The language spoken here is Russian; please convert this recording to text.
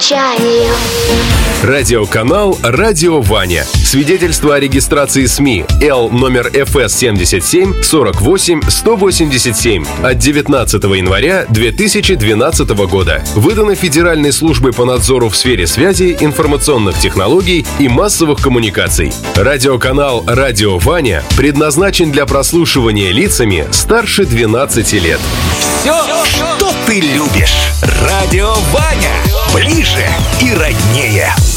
отчаянию. Радиоканал «Радио Ваня». Свидетельство о регистрации СМИ Л номер ФС 77 48 187 от 19 января 2012 года. Выдано Федеральной службой по надзору в сфере связи, информационных технологий и массовых коммуникаций. Радиоканал «Радио Ваня» предназначен для прослушивания лицами старше 12 лет. Все, что ты любишь. Радио Ваня. Ближе и роднее.